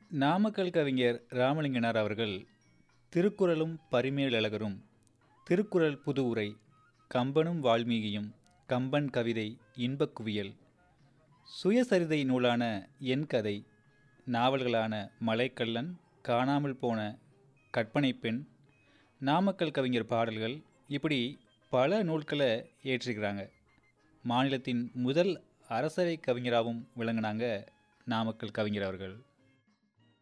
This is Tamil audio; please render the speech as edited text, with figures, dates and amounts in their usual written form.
நாமக்கல் கவிஞர் ராமலிங்கனார் அவர்கள் திருக்குறளும் பரிமேலழகரும், திருக்குறள் புது உரை, கம்பனும் வால்மீகியும், கம்பன் கவிதை, இன்பக் குவியல், சுயசரிதை நூலான என் கதை, நாவல்களான மலைக்கள்ளன், காணாமல் போன கற்பனை பெண், நாமக்கல் கவிஞர் பாடல்கள், இப்படி பல நூல்களை ஏற்றிருக்கிறாங்க. மாநிலத்தின் முதல் அரசவை கவிஞராகவும் விளங்கினாங்க நாமக்கல் கவிஞர் அவர்கள்.